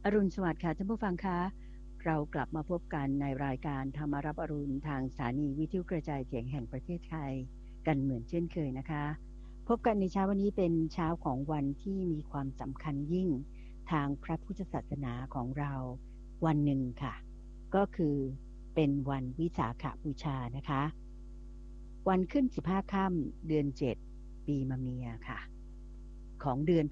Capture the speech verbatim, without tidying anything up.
อรุณสวัสดิ์ค่ะท่านผู้ฟังคะเรากลับมาพบกันในรายการธรรมารับอรุณทางสถานีวิทยุกระจายเสียงแห่งประเทศไทยกันเหมือนเช่นเคยนะคะพบกันในเช้าวันนี้เป็นเช้าของวันที่มีความสำคัญยิ่งทางพระพุทธศาสนาของเราวันหนึ่งค่ะก็คือเป็นวันวิสาขบูชานะคะวันขึ้นสิบห้าค่ำเดือนเจ็ดปีมะเมียค่ะของเดือน